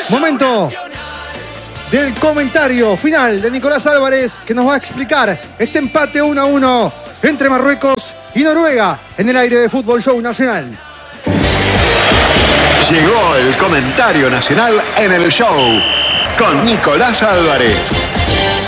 Momento del comentario final de Nicolás Álvarez, que nos va a explicar este empate 1-1 entre Marruecos y Noruega en el aire de Fútbol Show Nacional. Llegó el comentario nacional en el show con Nicolás Álvarez.